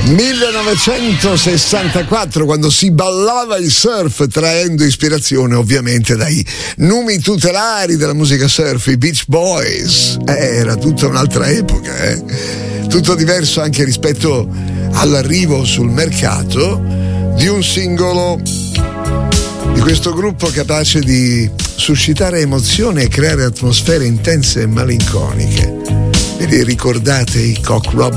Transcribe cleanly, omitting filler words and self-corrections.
1964, quando si ballava il surf, traendo ispirazione ovviamente dai numi tutelari della musica surf, i Beach Boys. Era tutta un'altra epoca, tutto diverso anche rispetto all'arrivo sul mercato di un singolo di questo gruppo capace di suscitare emozione e creare atmosfere intense e malinconiche. Vi ricordate i Cock Robin?